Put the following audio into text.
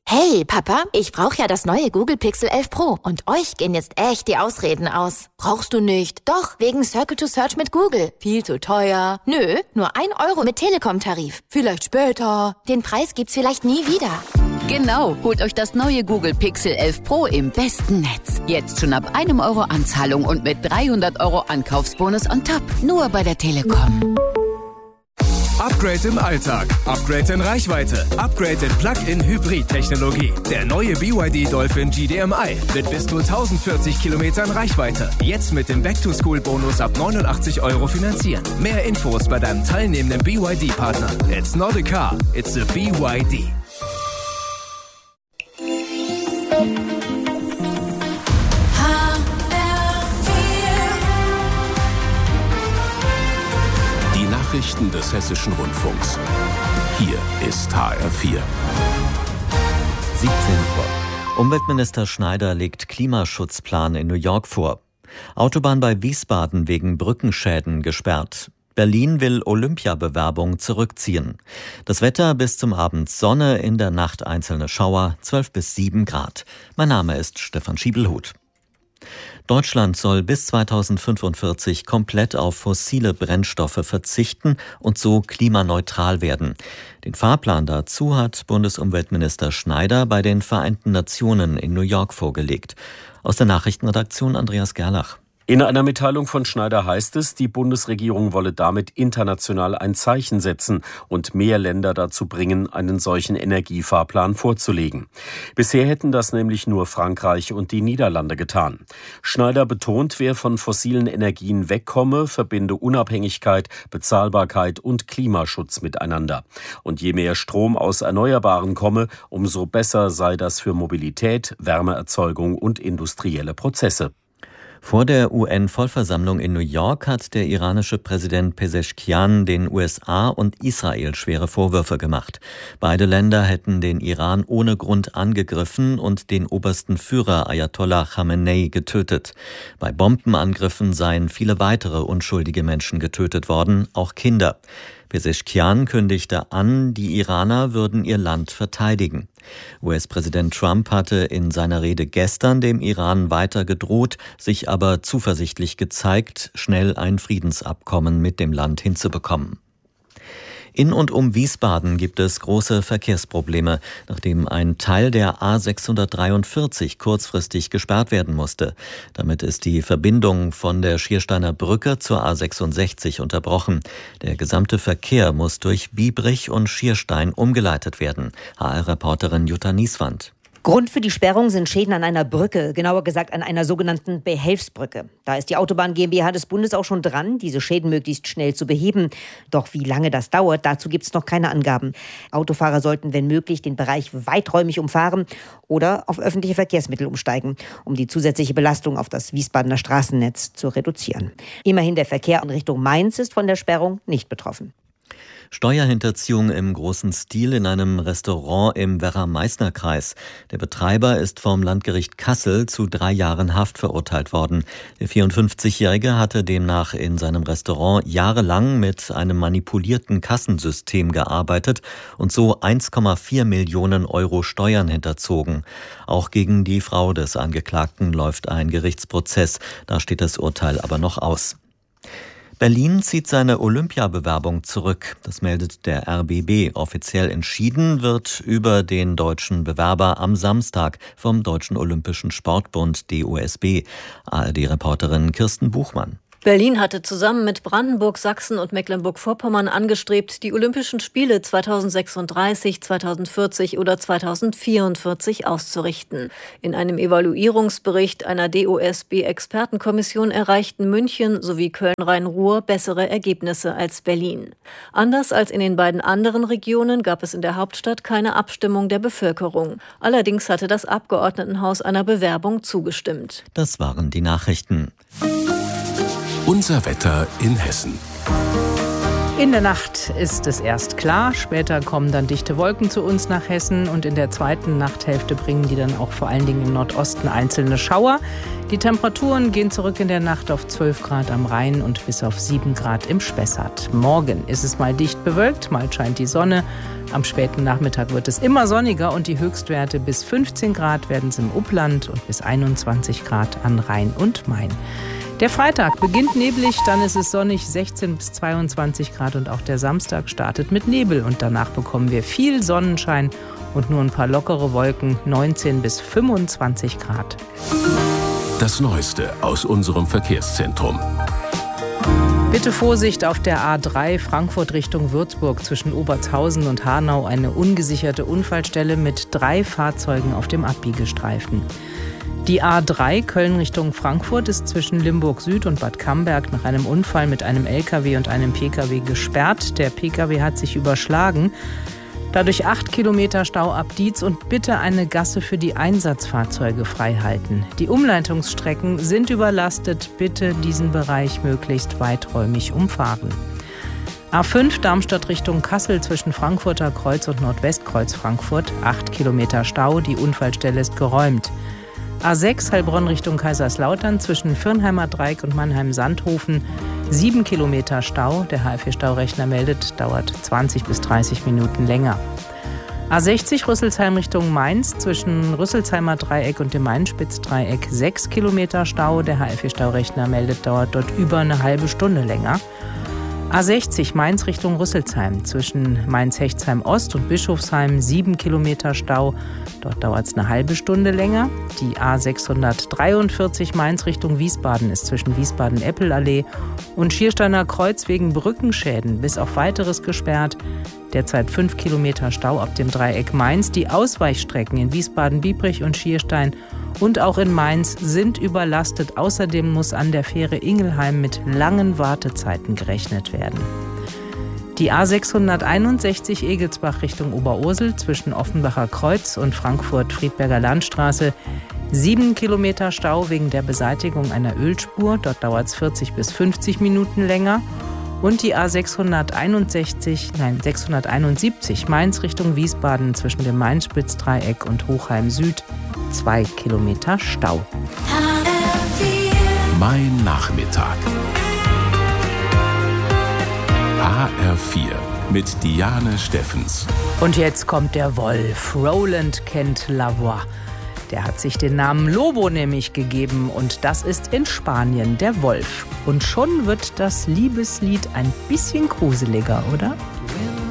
Hey, Papa, ich brauche ja das neue Google Pixel 11 Pro und euch gehen jetzt echt die Ausreden aus. Brauchst du nicht? Doch, wegen Circle to Search mit Google. Viel zu teuer. Nö, nur 1 Euro mit Telekom-Tarif. Vielleicht später. Den Preis gibt's vielleicht nie wieder. Genau, holt euch das neue Google Pixel 11 Pro im besten Netz. Jetzt schon ab 1 Euro Anzahlung und mit 300 Euro Ankaufsbonus on top. Nur bei der Telekom. Upgrade im Alltag, Upgrade in Reichweite, Upgrade in Plug-in-Hybrid-Technologie. Der neue BYD Dolphin GDMI mit bis zu 1040 Kilometern Reichweite. Jetzt mit dem Back-to-School-Bonus ab 89 Euro finanzieren. Mehr Infos bei deinem teilnehmenden BYD-Partner. It's not a car, it's a BYD. Nachrichten des Hessischen Rundfunks. Hier ist HR4. 17 Uhr. Umweltminister Schneider legt Klimaschutzplan in New York vor. Autobahn bei Wiesbaden wegen Brückenschäden gesperrt. Berlin will Olympiabewerbung zurückziehen. Das Wetter bis zum Abend Sonne, in der Nacht einzelne Schauer, 12 bis 7 Grad. Mein Name ist Stefan Schiebelhuth. Deutschland soll bis 2045 komplett auf fossile Brennstoffe verzichten und so klimaneutral werden. Den Fahrplan dazu hat Bundesumweltminister Schneider bei den Vereinten Nationen in New York vorgelegt. Aus der Nachrichtenredaktion Andreas Gerlach. In einer Mitteilung von Schneider heißt es, die Bundesregierung wolle damit international ein Zeichen setzen und mehr Länder dazu bringen, einen solchen Energiefahrplan vorzulegen. Bisher hätten das nämlich nur Frankreich und die Niederlande getan. Schneider betont, wer von fossilen Energien wegkomme, verbinde Unabhängigkeit, Bezahlbarkeit und Klimaschutz miteinander. Und je mehr Strom aus Erneuerbaren komme, umso besser sei das für Mobilität, Wärmeerzeugung und industrielle Prozesse. Vor der UN-Vollversammlung in New York hat der iranische Präsident Pezeshkian den USA und Israel schwere Vorwürfe gemacht. Beide Länder hätten den Iran ohne Grund angegriffen und den obersten Führer Ayatollah Khamenei getötet. Bei Bombenangriffen seien viele weitere unschuldige Menschen getötet worden, auch Kinder. Pezeshkian kündigte an, die Iraner würden ihr Land verteidigen. US-Präsident Trump hatte in seiner Rede gestern dem Iran weiter gedroht, sich aber zuversichtlich gezeigt, schnell ein Friedensabkommen mit dem Land hinzubekommen. In und um Wiesbaden gibt es große Verkehrsprobleme, nachdem ein Teil der A643 kurzfristig gesperrt werden musste. Damit ist die Verbindung von der Schiersteiner Brücke zur A66 unterbrochen. Der gesamte Verkehr muss durch Biebrich und Schierstein umgeleitet werden. HR-Reporterin Jutta Nieswand. Grund für die Sperrung sind Schäden an einer Brücke, genauer gesagt an einer sogenannten Behelfsbrücke. Da ist die Autobahn GmbH des Bundes auch schon dran, diese Schäden möglichst schnell zu beheben. Doch wie lange das dauert, dazu gibt es noch keine Angaben. Autofahrer sollten, wenn möglich, den Bereich weiträumig umfahren oder auf öffentliche Verkehrsmittel umsteigen, um die zusätzliche Belastung auf das Wiesbadener Straßennetz zu reduzieren. Immerhin der Verkehr in Richtung Mainz ist von der Sperrung nicht betroffen. Steuerhinterziehung im großen Stil in einem Restaurant im Werra-Meißner-Kreis. Der Betreiber ist vom Landgericht Kassel zu 3 Jahren Haft verurteilt worden. Der 54-Jährige hatte demnach in seinem Restaurant jahrelang mit einem manipulierten Kassensystem gearbeitet und so 1,4 Millionen Euro Steuern hinterzogen. Auch gegen die Frau des Angeklagten läuft ein Gerichtsprozess. Da steht das Urteil aber noch aus. Berlin zieht seine Olympiabewerbung zurück. Das meldet der RBB. Offiziell entschieden wird über den deutschen Bewerber am Samstag vom Deutschen Olympischen Sportbund DOSB. ARD-Reporterin Kirsten Buchmann. Berlin hatte zusammen mit Brandenburg, Sachsen und Mecklenburg-Vorpommern angestrebt, die Olympischen Spiele 2036, 2040 oder 2044 auszurichten. In einem Evaluierungsbericht einer DOSB-Expertenkommission erreichten München sowie Köln-Rhein-Ruhr bessere Ergebnisse als Berlin. Anders als in den beiden anderen Regionen gab es in der Hauptstadt keine Abstimmung der Bevölkerung. Allerdings hatte das Abgeordnetenhaus einer Bewerbung zugestimmt. Das waren die Nachrichten. Unser Wetter in Hessen. In der Nacht ist es erst klar, später kommen dann dichte Wolken zu uns nach Hessen und in der zweiten Nachthälfte bringen die dann auch vor allen Dingen im Nordosten einzelne Schauer. Die Temperaturen gehen zurück in der Nacht auf 12 Grad am Rhein und bis auf 7 Grad im Spessart. Morgen ist es mal dicht bewölkt, mal scheint die Sonne. Am späten Nachmittag wird es immer sonniger und die Höchstwerte bis 15 Grad werden es im Upland und bis 21 Grad an Rhein und Main. Der Freitag beginnt neblig, dann ist es sonnig, 16 bis 22 Grad und auch der Samstag startet mit Nebel und danach bekommen wir viel Sonnenschein und nur ein paar lockere Wolken, 19 bis 25 Grad. Das Neueste aus unserem Verkehrszentrum. Bitte Vorsicht auf der A3 Frankfurt Richtung Würzburg zwischen Obertshausen und Hanau, eine ungesicherte Unfallstelle mit 3 Fahrzeugen auf dem Abbiegestreifen. Die A3 Köln Richtung Frankfurt ist zwischen Limburg Süd und Bad Camberg nach einem Unfall mit einem LKW und einem PKW gesperrt. Der PKW hat sich überschlagen. Dadurch 8 Kilometer Stau ab Dietz und bitte eine Gasse für die Einsatzfahrzeuge freihalten. Die Umleitungsstrecken sind überlastet. Bitte diesen Bereich möglichst weiträumig umfahren. A5 Darmstadt Richtung Kassel zwischen Frankfurter Kreuz und Nordwestkreuz Frankfurt. 8 Kilometer Stau, die Unfallstelle ist geräumt. A6 Heilbronn Richtung Kaiserslautern zwischen Firnheimer Dreieck und Mannheim-Sandhofen. 7 Kilometer Stau. Der HFE-Staurechner meldet, dauert 20 bis 30 Minuten länger. A60 Rüsselsheim Richtung Mainz zwischen Rüsselsheimer Dreieck und dem Mainspitzdreieck. 6 Kilometer Stau. Der HFE-Staurechner meldet, dauert dort über eine halbe Stunde länger. A60 Mainz Richtung Rüsselsheim zwischen Mainz-Hechtsheim Ost und Bischofsheim 7 Kilometer Stau. Dort dauert es eine halbe Stunde länger. Die A643 Mainz Richtung Wiesbaden ist zwischen Wiesbaden-Eppelallee und Schiersteiner Kreuz wegen Brückenschäden bis auf Weiteres gesperrt. Derzeit 5 Kilometer Stau ab dem Dreieck Mainz. Die Ausweichstrecken in Wiesbaden-Biebrich und Schierstein und auch in Mainz sind überlastet. Außerdem muss an der Fähre Ingelheim mit langen Wartezeiten gerechnet werden. Die A661 Egelsbach Richtung Oberursel zwischen Offenbacher Kreuz und Frankfurt-Friedberger Landstraße. 7 Kilometer Stau wegen der Beseitigung einer Ölspur. Dort dauert es 40 bis 50 Minuten länger. Und die A671 Mainz Richtung Wiesbaden zwischen dem Mainspitzdreieck und Hochheim Süd. 2 Kilometer Stau. Mein Nachmittag. HR4 mit Diane Steffens. Und jetzt kommt der Wolf. Roland kennt La Voix. Der hat sich den Namen Lobo nämlich gegeben und das ist in Spanien der Wolf. Und schon wird das Liebeslied ein bisschen gruseliger, oder?